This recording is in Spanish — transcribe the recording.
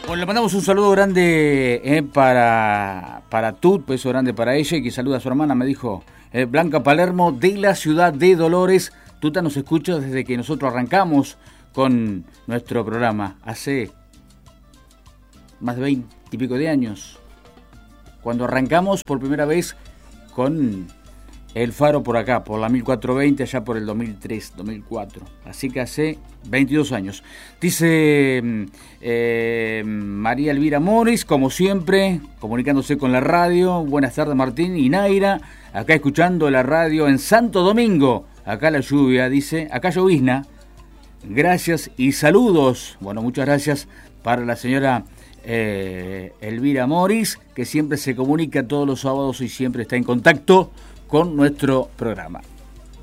Bueno, le mandamos un saludo grande para Tut, beso grande para ella y que saluda a su hermana, me dijo Blanca Palermo de la ciudad de Dolores. Tuta nos escucha desde que nosotros arrancamos con nuestro programa, hace más de 20 y pico de años, cuando arrancamos por primera vez con El Faro por acá, por la 1420, allá por el 2003, 2004. Así que hace 22 años. Dice María Elvira Morris, como siempre, comunicándose con la radio. Buenas tardes, Martín y Naira. Acá escuchando la radio en Santo Domingo. Acá la lluvia, dice. Acá llovizna. Gracias y saludos. Bueno, muchas gracias para la señora Elvira Morris, que siempre se comunica todos los sábados y siempre está en contacto con nuestro programa.